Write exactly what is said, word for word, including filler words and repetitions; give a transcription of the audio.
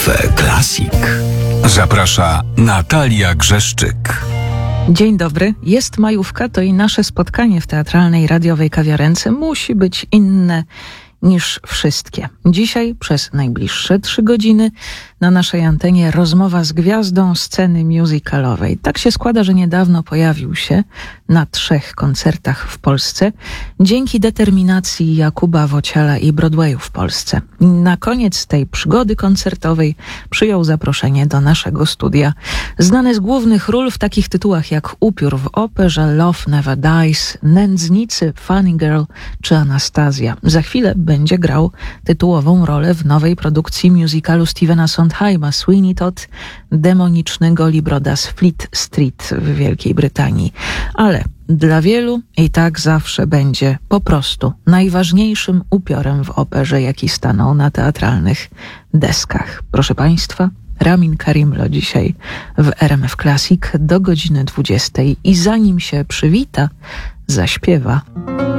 Cafe Classic. Zaprasza Natalia Grzeszczyk. Dzień dobry. Jest majówka, to i nasze spotkanie w teatralnej radiowej kawiarence musi być inne niż wszystkie. Dzisiaj przez najbliższe trzy godziny na naszej antenie rozmowa z gwiazdą sceny musicalowej. Tak się składa, że niedawno pojawił się na trzech koncertach w Polsce dzięki determinacji Jakuba Wociela i Broadwayu w Polsce. Na koniec tej przygody koncertowej przyjął zaproszenie do naszego studia. Znany z głównych ról w takich tytułach jak Upiór w operze, Love Never Dies, Nędznicy, Funny Girl czy Anastazja. Za chwilę będzie grał tytułową rolę w nowej produkcji musicalu Stephena Sondheima, Sweeney Todd, demoniczny Golibroda z Fleet Street w Wielkiej Brytanii. Ale dla wielu i tak zawsze będzie po prostu najważniejszym upiorem w operze, jaki stanął na teatralnych deskach. Proszę Państwa, Ramin Karimlo dzisiaj w R M F Classic do godziny dwudziestej i zanim się przywita, zaśpiewa.